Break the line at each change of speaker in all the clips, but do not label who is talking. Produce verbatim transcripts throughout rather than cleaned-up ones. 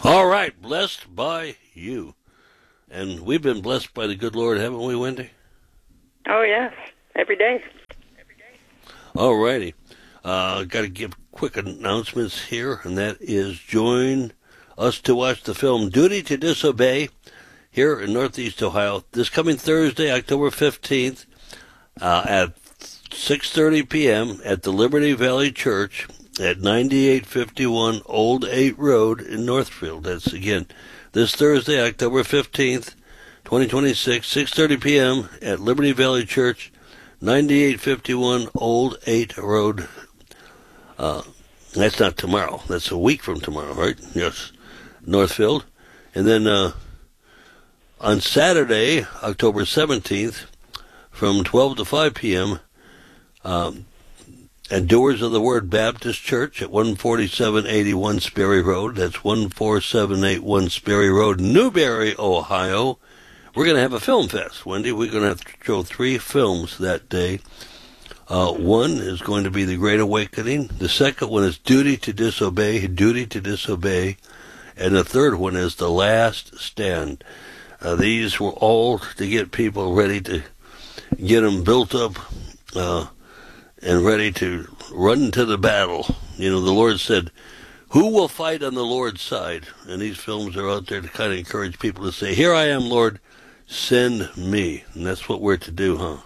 All right, blessed by you. And we've been blessed by the good Lord, haven't we, Wendy?
Oh, yes, every day.
All righty. Uh, got to give quick announcements here, and that is join us to watch the film Duty to Disobey here in Northeast Ohio this coming Thursday, October fifteenth, uh, at six thirty p.m. at the Liberty Valley Church at ninety-eight fifty-one Old eight Road in Northfield. That's, again, this Thursday, October fifteenth, twenty twenty-six, six thirty p.m. at Liberty Valley Church, ninety-eight fifty-one Old eight Road. Uh, that's not tomorrow. That's a week from tomorrow, right? Yes, Northfield. And then uh, on Saturday, October seventeenth, from twelve to five p.m., um, at Doers of the Word Baptist Church at one forty-seven eighty-one Sperry Road. That's one four seven eight one Sperry Road, Newberry, Ohio. We're going to have a film fest, Wendy. We're going to have to show three films that day. Uh, one is going to be The Great Awakening. The second one is Duty to Disobey, Duty to Disobey. And the third one is The Last Stand. Uh, these were all to get people ready to get them built up uh, and ready to run to the battle. You know, the Lord said, who will fight on the Lord's side? And these films are out there to kind of encourage people to say, here I am, Lord, send me. And that's what we're to do, huh?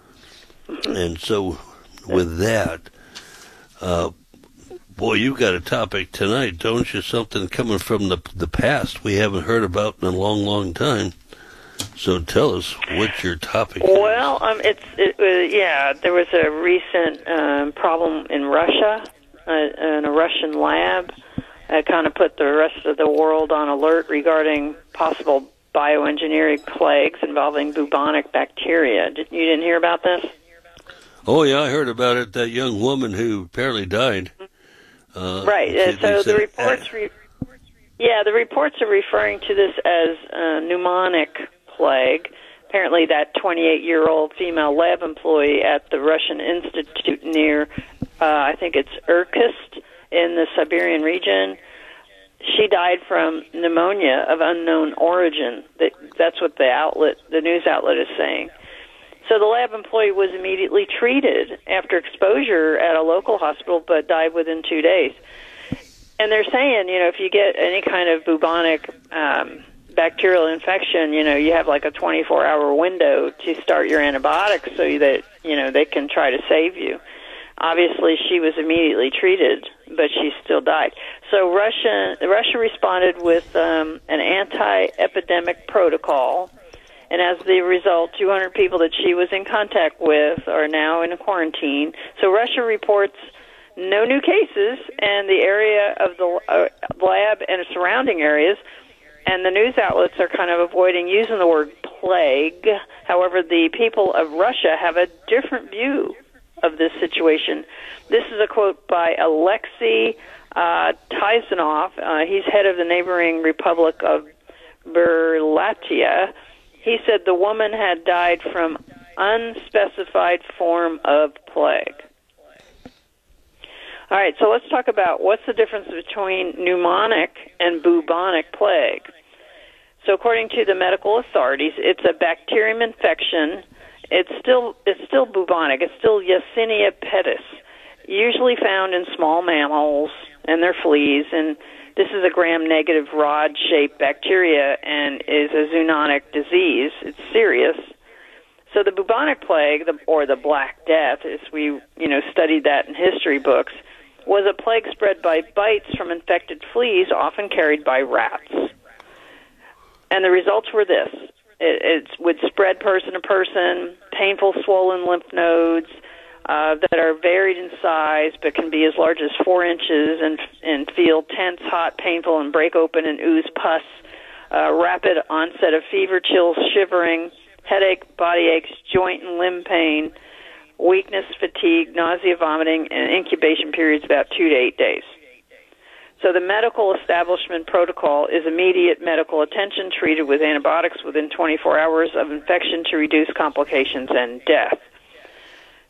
And so, with that, uh, boy, you've got a topic tonight, don't you? Something coming from the the past we haven't heard about in a long, long time. So tell us what your topic is.
Well, um, it's it, uh, yeah. There was a recent um, problem in Russia, uh, in a Russian lab. It kind of put the rest of the world on alert regarding possible bioengineering plagues involving bubonic bacteria. Did, you didn't hear about this?
Oh, yeah, I heard about it, that young woman who apparently died. Uh,
right,
they,
so
they
the reports, re- yeah, the reports are referring to this as a pneumonic plague. Apparently that twenty-eight-year-old female lab employee at the Russian Institute near, uh, I think it's Irkutsk in the Siberian region, she died from pneumonia of unknown origin. That, that's what the outlet, the news outlet is saying. So the lab employee was immediately treated after exposure at a local hospital, but died within two days. And they're saying, you know, if you get any kind of bubonic um, bacterial infection, you know, you have like a twenty-four hour window to start your antibiotics so that, you know, they can try to save you. Obviously, she was immediately treated, but she still died. So Russia, Russia responded with um, an anti-epidemic protocol. And as the result, two hundred people that she was in contact with are now in quarantine. So Russia reports no new cases, and the area of the uh, lab and surrounding areas, and the news outlets are kind of avoiding using the word plague. However, the people of Russia have a different view of this situation. This is a quote by Alexei uh, Tizanov. Uh, he's head of the neighboring Republic of Burlatia. He said the woman had died from unspecified form of plague. All right, so let's talk about what's the difference between pneumonic and bubonic plague. So according to the medical authorities, it's a bacterium infection. It's still it's still bubonic. It's still Yersinia pestis, usually found in small mammals and their fleas, and this is a gram-negative rod-shaped bacteria and is a zoonotic disease. It's serious. So the bubonic plague, the, or the Black Death, as we you know studied that in history books, was a plague spread by bites from infected fleas, often carried by rats. And the results were this. It, it would spread person to person, painful swollen lymph nodes, Uh, that are varied in size but can be as large as four inches and and feel tense, hot, painful, and break open and ooze pus. Uh, rapid onset of fever, chills, shivering, headache, body aches, joint and limb pain, weakness, fatigue, nausea, vomiting, and incubation periods about two to eight days. So the medical establishment protocol is immediate medical attention treated with antibiotics within twenty-four hours of infection to reduce complications and death.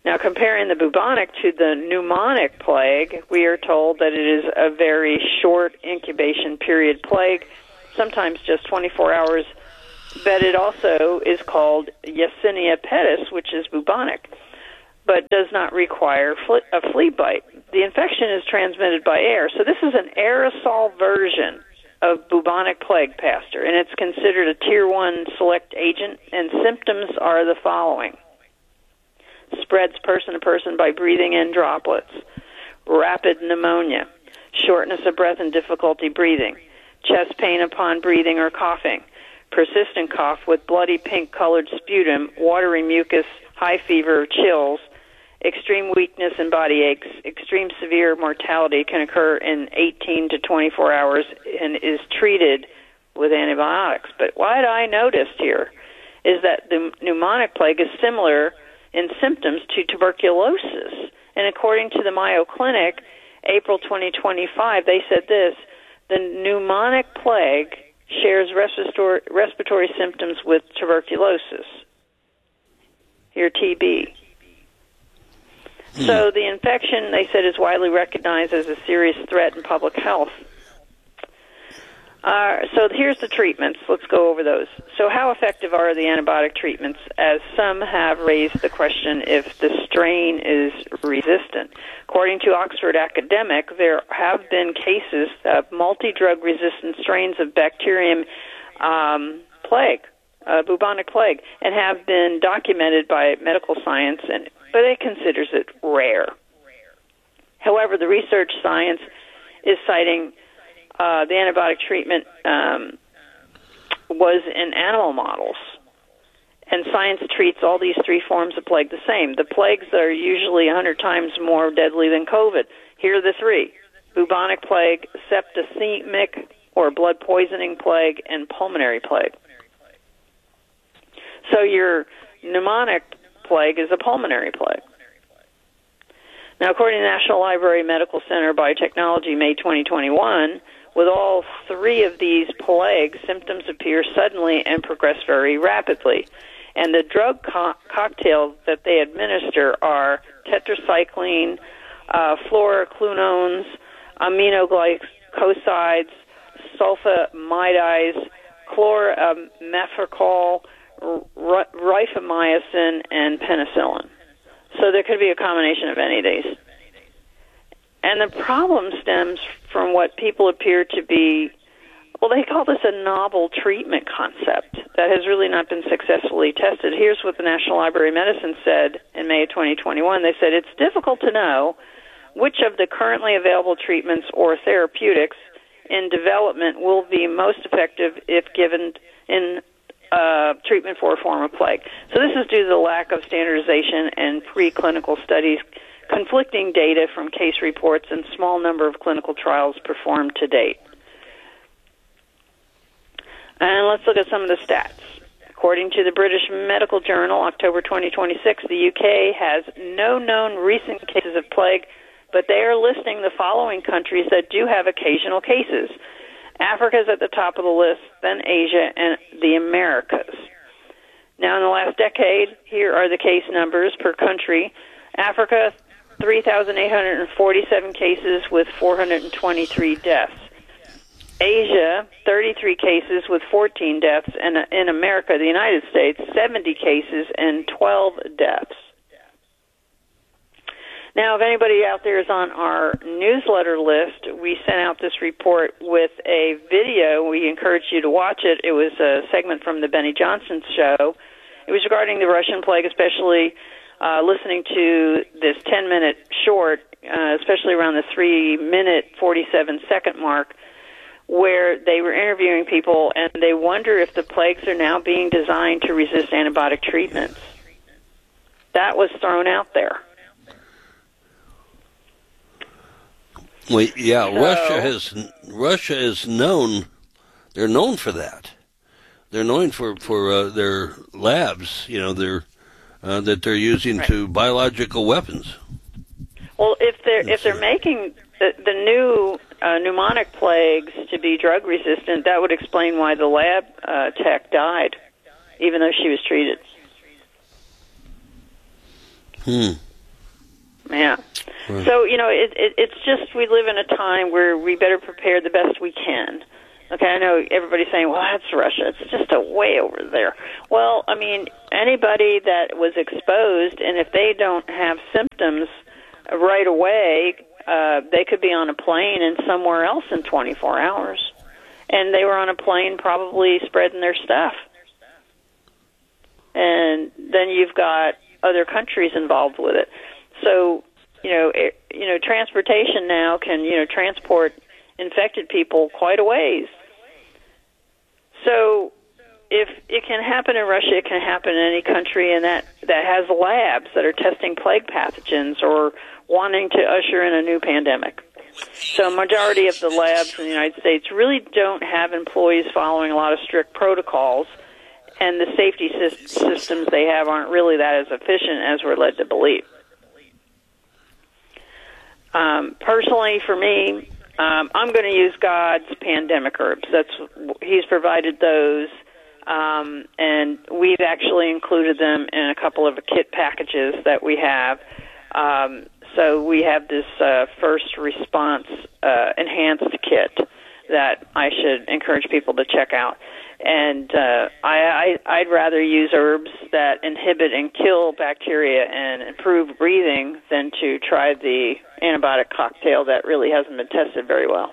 Now, comparing the bubonic to the pneumonic plague, we are told that it is a very short incubation period plague, sometimes just twenty-four hours, but it also is called Yersinia pestis, which is bubonic, but does not require a flea bite. The infection is transmitted by air, so this is an aerosol version of bubonic plague, Pastor, and it's considered a tier one select agent, and symptoms are the following. Spreads person to person by breathing in droplets, rapid pneumonia, shortness of breath and difficulty breathing, chest pain upon breathing or coughing, persistent cough with bloody pink-colored sputum, watery mucus, high fever, chills, extreme weakness and body aches. Extreme severe mortality can occur in eighteen to twenty-four hours and is treated with antibiotics. But what I noticed here is that the pneumonic plague is similar in symptoms to tuberculosis. And according to the Mayo Clinic, April twenty twenty-five, they said this: the pneumonic plague shares respiratory, respiratory symptoms with tuberculosis, your T B. Hmm. So the infection, they said, is widely recognized as a serious threat in public health. Uh, so here's the treatments. Let's go over those. So how effective are the antibiotic treatments, as some have raised the question if the strain is resistant? According to Oxford Academic, there have been cases of multi-drug resistant strains of bacterium um, plague, uh, bubonic plague, and have been documented by medical science, and but it considers it rare. However, the research science is citing Uh, the antibiotic treatment um, was in animal models, and science treats all these three forms of plague the same. The plagues are usually one hundred times more deadly than COVID. Here are the three: bubonic plague, septicemic or blood poisoning plague, and pulmonary plague. So your pneumonic plague is a pulmonary plague. Now, according to the National Library Medical Center Biotechnology, May twenty twenty-one, with all three of these plagues, symptoms appear suddenly and progress very rapidly. And the drug co- cocktails that they administer are tetracycline, uh, fluoroquinones, aminoglycosides, sulfamides, chloramphenicol, r- rifamycin, and penicillin. So there could be a combination of any of these. And the problem stems from what people appear to be, well, they call this a novel treatment concept that has really not been successfully tested. Here's what the National Library of Medicine said in May of twenty twenty-one. They said, it's difficult to know which of the currently available treatments or therapeutics in development will be most effective if given in uh, treatment for a form of plague. So this is due to the lack of standardization and preclinical studies, conflicting data from case reports, and small number of clinical trials performed to date. And let's look at some of the stats. According to the British Medical Journal, October twenty twenty-six, the U K has no known recent cases of plague, but they are listing the following countries that do have occasional cases. Africa is at the top of the list, then Asia, and the Americas. Now, in the last decade, here are the case numbers per country. Africa, three thousand eight hundred forty-seven cases with four hundred twenty-three deaths. Asia, thirty-three cases with fourteen deaths. And in America, the United States, seventy cases and twelve deaths. Now, if anybody out there is on our newsletter list, we sent out this report with a video. We encourage you to watch it. It was a segment from the Benny Johnson show. It was regarding the Russian plague, especially Uh, listening to this ten-minute short, uh, especially around the three-minute, forty-seven second mark, where they were interviewing people, and they wonder if the plagues are now being designed to resist antibiotic treatments. That was thrown out there.
Well, yeah,
so,
Russia has Russia is known. They're known for that. They're known for for uh, their labs. You know, their Uh, that they're using
right.
to biological weapons.
Well, if they're if they're making the, the new uh, pneumonic plagues to be drug resistant, that would explain why the lab uh, tech died, even though she was treated.
Hmm.
Yeah.
Right.
So, you know, it, it, it's just we live in a time where we better prepare the best we can. Okay, I know everybody's saying, well, that's Russia. It's just a way over there. Well, I mean, anybody that was exposed, and if they don't have symptoms right away, uh, they could be on a plane and somewhere else in twenty-four hours. And they were on a plane probably spreading their stuff. And then you've got other countries involved with it. So, you know, it, you know, transportation now can, you know, transport infected people quite a ways. So if it can happen in Russia, it can happen in any country, and that, that has labs that are testing plague pathogens or wanting to usher in a new pandemic. So majority of the labs in the United States really don't have employees following a lot of strict protocols, and the safety sy- systems they have aren't really that as efficient as we're led to believe. Um, personally, for me, um, I'm going to use God's pandemic herbs. That's He's provided those, um, and we've actually included them in a couple of kit packages that we have. Um, so we have this uh, first response uh, enhanced kit that I should encourage people to check out. And uh, I, I, I'd rather use herbs that inhibit and kill bacteria and improve breathing than to try the antibiotic cocktail that really hasn't been tested very well.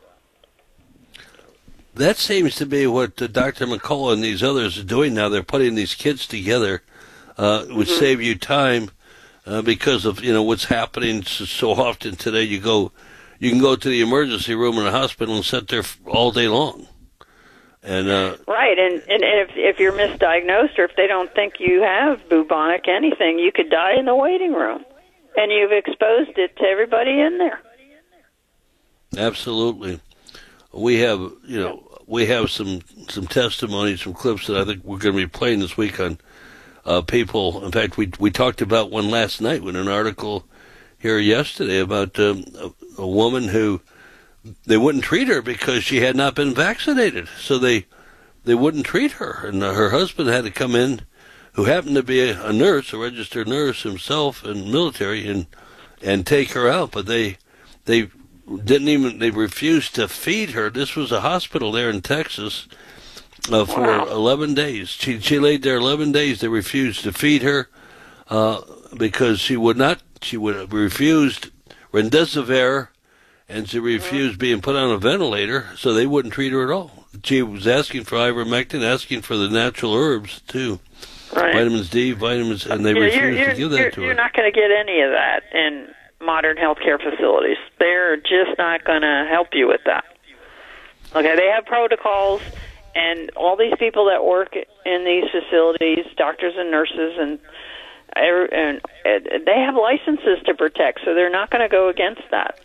That seems to be what uh, Doctor McCullough and these others are doing now. They're putting these kits together, uh, which mm-hmm. save you time uh, because of, you know, what's happening so, so often today. You go, you can go to the emergency room in a hospital and sit there all day long. And, uh,
right, and, and if if you're misdiagnosed or if they don't think you have bubonic anything, you could die in the waiting room, and you've exposed it to everybody in there.
Absolutely. We have, you know, we have some, some testimonies, some clips that I think we're going to be playing this week on uh, people. In fact, we we talked about one last night with an article here yesterday about um, a, a woman who they wouldn't treat her because she had not been vaccinated. So they they wouldn't treat her. And uh, her husband had to come in, who happened to be a, a nurse, a registered nurse himself in military, and and take her out. But they they didn't even, they refused to feed her. This was a hospital there in Texas uh, for wow. eleven days. She, she laid there eleven days. They refused to feed her uh, because she would not, she would have refused remdesivir, and she refused being put on a ventilator, so they wouldn't treat her at all. She was asking for ivermectin, asking for the natural herbs, too. Right. Vitamins D, vitamins, and they
yeah,
refused
you're, you're,
to give that
you're,
to her.
You're not going to get any of that in modern healthcare facilities. They're just not going to help you with that. Okay, they have protocols, and all these people that work in these facilities, doctors and nurses, and, and, and they have licenses to protect, so they're not going to go against that.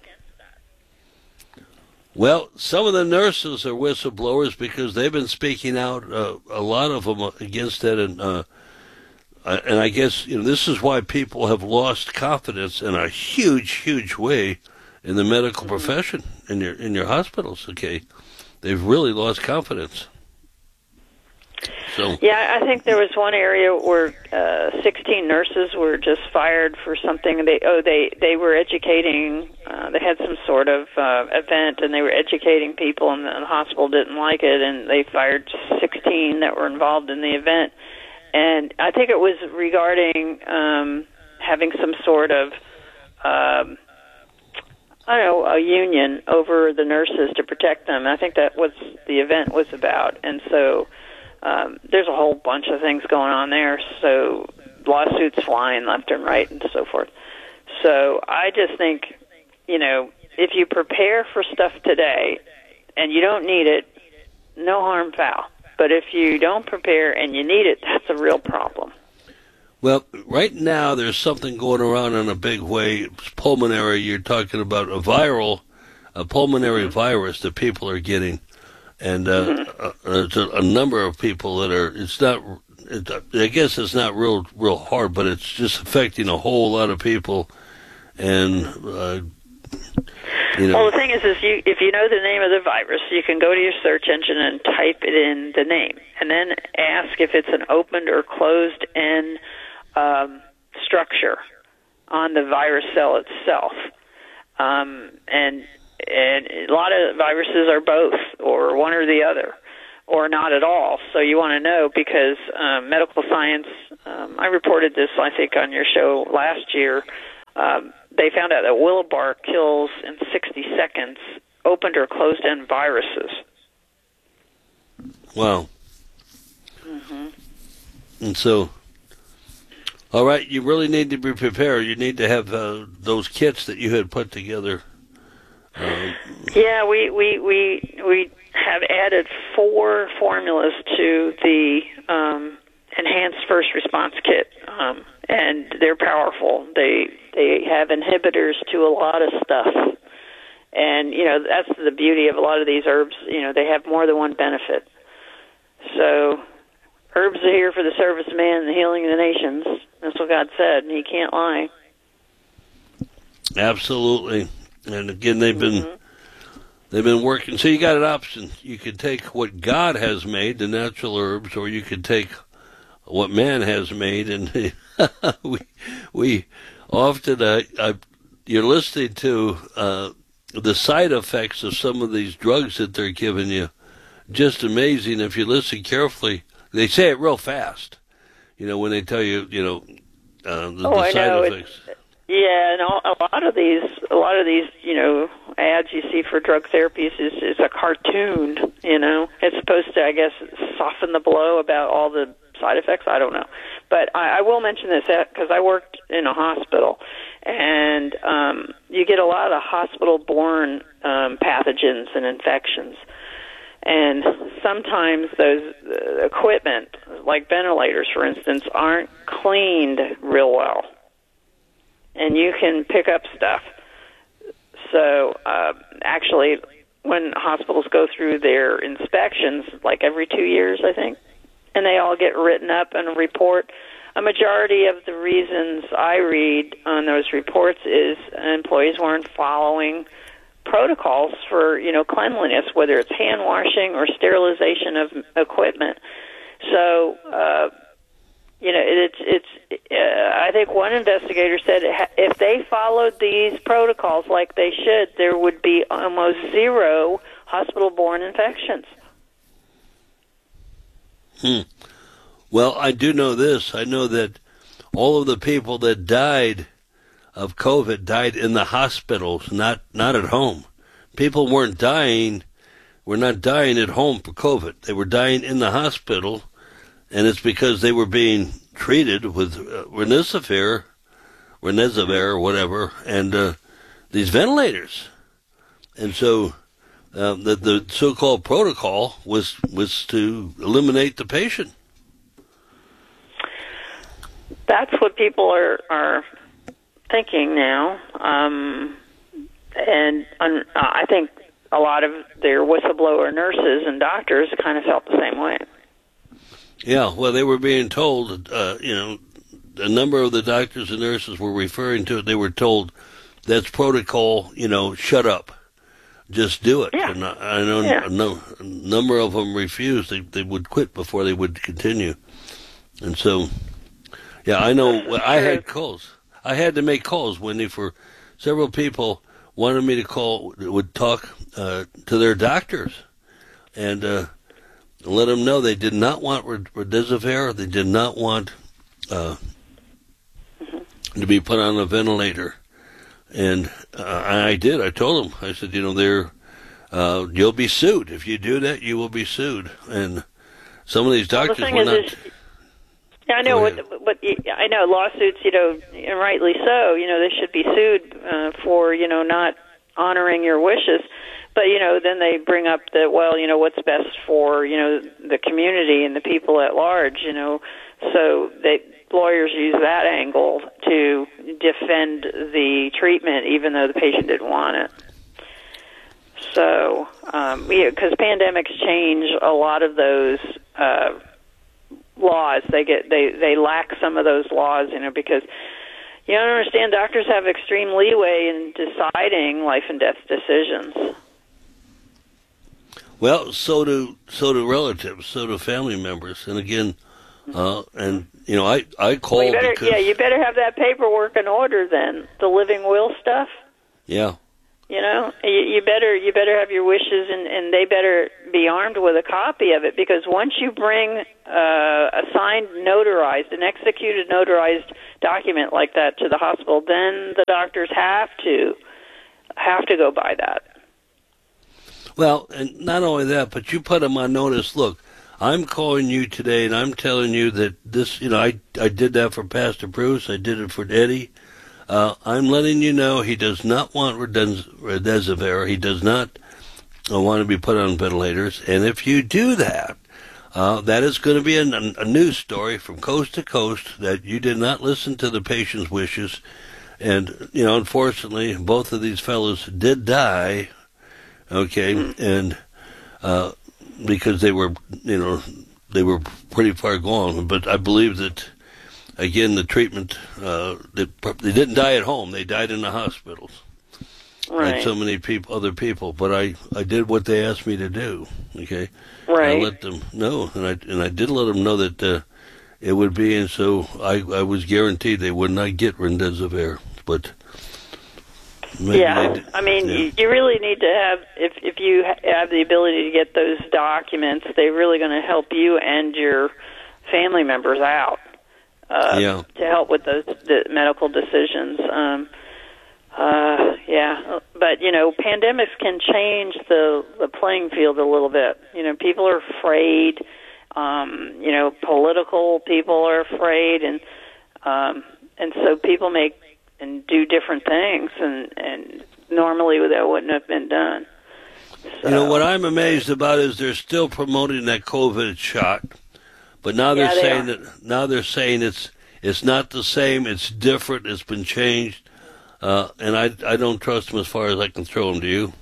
Well, some of the nurses are whistleblowers because they've been speaking out, uh, a lot of them against that, and uh, and I guess, you know, this is why people have lost confidence in a huge, huge way in the medical profession, in your in your hospitals. Okay, they've really lost confidence. So
yeah, I think there was one area where uh, sixteen nurses were just fired for something. They oh they they were educating. Uh, they had some sort of uh, event, and they were educating people, and the hospital didn't like it, and they fired sixteen that were involved in the event. And I think it was regarding um, having some sort of um, I don't know, a union over the nurses to protect them. I think that was the event was about, and so. Um, there's a whole bunch of things going on there, so lawsuits flying left and right and so forth. So I just think, you know, if you prepare for stuff today and you don't need it, no harm foul. But if you don't prepare and you need it, that's a real problem.
Well, right now there's something going around in a big way. It's pulmonary. You're talking about a viral, a pulmonary mm-hmm. virus that people are getting. And uh, mm-hmm. uh, there's a, a number of people that are, it's not, it, I guess it's not real real hard, but it's just affecting a whole lot of people. And, uh, you know.
Well, the thing is, is you, if you know the name of the virus, you can go to your search engine and type it in the name, and then ask if it's an opened or closed-end um, structure. on the virus cell itself. Um, and and a lot of viruses are both, or one or the other, or not at all. So you want to know because um, medical science, um, I reported this, I think, on your show last year. Um, they found out that Willibart kills in sixty seconds opened or closed-end viruses.
Wow. Mm-hmm. And so, all right, you really need to be prepared. You need to have uh, those kits that you had put together. Um,
yeah, we, we, we, we have added four formulas to the um, enhanced first response kit, um, and they're powerful. They they have inhibitors to a lot of stuff, and you know that's the beauty of a lot of these herbs. You know they have more than one benefit. So herbs are here for the service of man and the healing of the nations. That's what God said, and He can't lie.
Absolutely, and again they've been. Mm-hmm. They've been working, so you got an option. You could take what God has made, the natural herbs, or you could take what man has made. And we we often, uh, I, you're listening to uh, the side effects of some of these drugs that they're giving you. Just amazing if you listen carefully. They say it real fast, you know, when they tell you, you know, uh, the,
oh,
the
I
side
know.
effects.
It's, yeah, and all, a lot of these, a lot of these, you know, ads you see for drug therapies is, is a cartoon, you know. It's supposed to, I guess, soften the blow about all the side effects. I don't know. But I, I will mention this because I worked in a hospital, and um, you get a lot of hospital-borne um, pathogens and infections. And sometimes those uh, equipment, like ventilators, for instance, aren't cleaned real well. And you can pick up stuff. So uh, actually, when hospitals go through their inspections, like every two years, I think, and they all get written up in a report, a majority of the reasons I read on those reports is employees weren't following protocols for, you know, cleanliness, whether it's hand washing or sterilization of equipment. So, uh, you know, it's, it's, uh, I think one investigator said if they followed these protocols like they should, there would be almost zero hospital-borne infections.
Hmm. Well, I do know this. I know that all of the people that died of COVID died in the hospitals, not not at home. People weren't dying, were not dying at home for COVID. They were dying in the hospital, and it's because they were being treated with uh, Remdesivir, Remdesivir, whatever, and uh, these ventilators. And so uh, the, the so-called protocol was was to eliminate the patient.
That's what people are are thinking now, um, and um, I think a lot of their whistleblower nurses and doctors kind of felt the same way.
Yeah, well, they were being told, uh, you know, a number of the doctors and nurses were referring to it. They were told that's protocol, you know, shut up, just do it.
Yeah.
And I know
yeah.
a, no, a number of them refused. They they would quit before they would continue. And so, yeah, I know I had calls. I had to make calls, Wendy, for several people wanted me to call, would talk uh, to their doctors and uh, let them know they did not want Remdesivir. They did not want uh, mm-hmm. to be put on a ventilator. And uh, I did. I told them. I said, you know, they're, uh, you'll be sued. If you do that, you will be sued. And some of these doctors
well, the
were not...
Is, Yeah, I know what, what I know. Lawsuits, you know, and rightly so. You know, they should be sued uh, for, you know, not honoring your wishes. But you know, then they bring up that, well, you know, what's best for, you know, the community and the people at large. You know, so they lawyers use that angle to defend the treatment, even though the patient didn't want it. So, um, yeah, because pandemics change a lot of those. Uh, laws they get they they lack some of those laws, you know, because you don't understand, doctors have extreme leeway in deciding life and death decisions.
Well, so do so do relatives, so do family members, and again, Uh, and, you know, I, I called
well, you better,
because...
Yeah, you better have that paperwork in order then, the living will stuff.
Yeah.
You know, you, you better you better have your wishes, and, and they better be armed with a copy of it, because once you bring uh, a signed, notarized, an executed, notarized document like that to the hospital, then the doctors have to have to go by that.
Well, and not only that, but you put them on notice. Look, I'm calling you today, and I'm telling you that this, you know, I I did that for Pastor Bruce. I did it for Eddie. Uh, I'm letting you know he does not want remdesivir. He does not uh, want to be put on ventilators. And if you do that, uh, that is going to be a, a news story from coast to coast that you did not listen to the patient's wishes. And, you know, unfortunately, both of these fellows did die, okay, and uh, because they were, you know, they were pretty far gone. But I believe that, again, the treatment, uh, they, they didn't die at home. They died in the hospitals.
Right.
Like so many people, other people. But I, I did what they asked me to do, okay?
Right.
I let them know, and I and I did let them know that uh, it would be, and so I, I was guaranteed they would not get remdesivir. But
yeah, I mean, yeah. you really need to have, if if you have the ability to get those documents, they're really going to help you and your family members out. Uh,
yeah.
To help with those the medical decisions. Um, uh, yeah, but, you know, pandemics can change the, the playing field a little bit. You know, people are afraid. Um, you know, political people are afraid, and um, and so people make and do different things, and, and normally that wouldn't have been done. So,
you know, what I'm amazed about is they're still promoting that COVID shot. But now they're
yeah, they
saying
are.
that now they're saying it's it's not the same. It's different. It's been changed, uh, and I I don't trust them as far as I can throw them. Do you?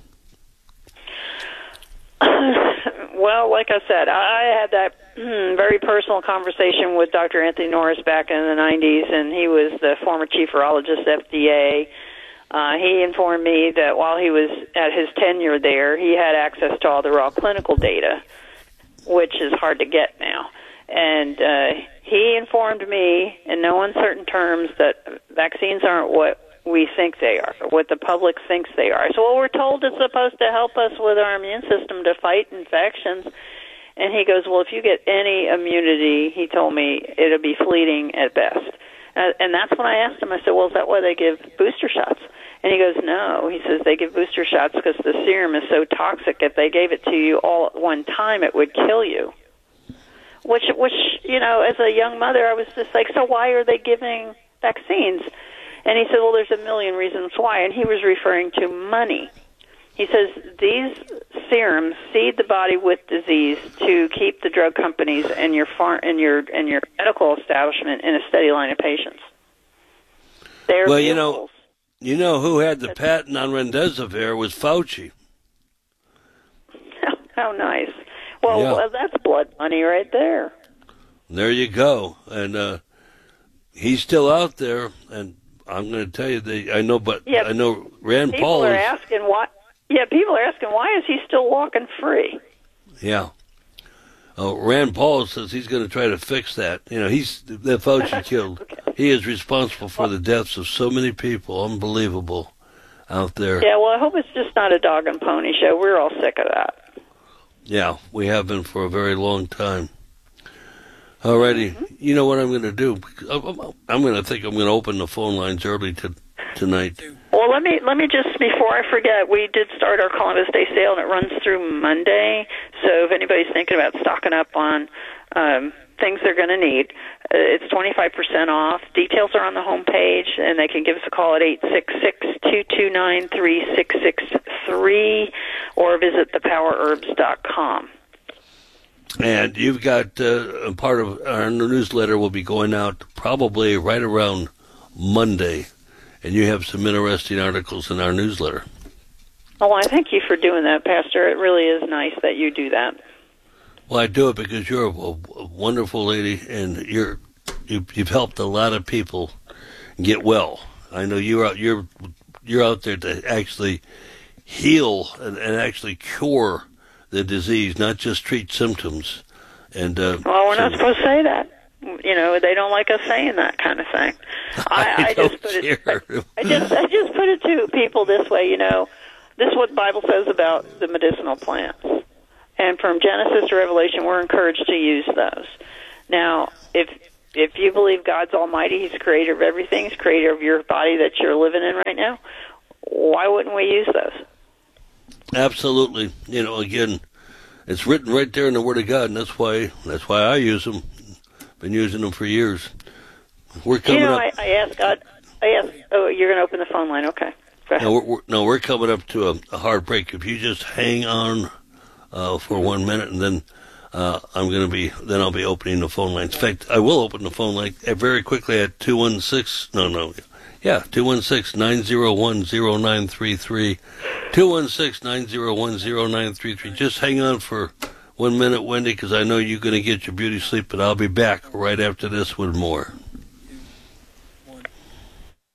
Well, like I said, I had that very personal conversation with Doctor Anthony Norris back in the nineties, and he was the former chief virologist at F D A. Uh, he informed me that while he was at his tenure there, he had access to all the raw clinical data, which is hard to get now. And uh, he informed me in no uncertain terms that vaccines aren't what we think they are, what the public thinks they are. So well, we're told it's supposed to help us with our immune system to fight infections. And he goes, well, if you get any immunity, he told me, it'll be fleeting at best. Uh, and that's when I asked him, I said, well, is that why they give booster shots? And he goes, no. He says they give booster shots because the serum is so toxic. If they gave it to you all at one time, it would kill you. Which, which, you know, as a young mother, I was just like, so why are they giving vaccines? And he said, well, there's a million reasons why. And he was referring to money. He says these serums seed the body with disease to keep the drug companies and your far, and your and your medical establishment in a steady line of patients. They're
well, you know,
vehicles.
you know who had the patent on remdesivir was Fauci.
How nice. Well,
Yeah.
well, that's blood money right there.
There you go, and uh, he's still out there. And I'm going to tell you, they, I know, but
Yeah,
I know Rand
people
Paul
are
is.
asking why. Yeah, people are asking why is he still walking free?
Yeah. Oh, Rand Paul says he's going to try to fix that. You know, he's that Fauci killed.
Okay.
He is responsible for the deaths of so many people. Unbelievable out there.
Yeah, well, I hope it's just not a dog and pony show. We're all sick of that.
Yeah, we have been for a very long time. Alrighty, mm-hmm. You know what I'm going to do? I'm going to think I'm going to open the phone lines early to, tonight.
Well, let me let me just before I forget, we did start our Columbus Day sale, and it runs through Monday. So if anybody's thinking about stocking up on um, things they're going to need, uh, it's twenty-five percent off. Details are on the homepage, and they can give us a call at eight six six, two two nine, three six six three or visit the power herbs dot com.
And you've got uh, a part of our newsletter will be going out probably right around Monday, and you have some interesting articles in our newsletter.
Oh, I thank you for doing that, Pastor. It really is nice that you do that.
Well, I do it because you're a, a wonderful lady, and you're you've, you've helped a lot of people get well. I know you're out you're you're out there to actually heal and, and actually cure the disease, not just treat symptoms. And uh,
well, we're
so,
not supposed to say that. You know, they don't like us saying that kind of thing. I,
I,
I
don't
just put it.
care.
I, I just I just put it to people this way. You know, this is what the Bible says about the medicinal plants, and from Genesis to Revelation, we're encouraged to use those. Now, if if you believe God's almighty, He's the creator of everything, He's the creator of your body that you're living in right now, why wouldn't we use those?
Absolutely. You know, again, it's written right there in the Word of God, and that's why that's why I use them. Been using them for years. We're coming
you know,
up.
I, I asked God. I asked. Oh, you're going to open the phone line? Okay. Go ahead.
No, we're, we're, no, we're coming up to a, a hard break. If you just hang on uh, for one minute, and then uh, I'm going to be, then I'll be opening the phone lines. In fact, I will open the phone line very quickly at two one six. No, no, yeah, two one six nine zero one zero nine three three. Two one six nine zero one zero nine three three. Just hang on for one minute, Wendy, because I know you're going to get your beauty sleep, but I'll be back right after this with more.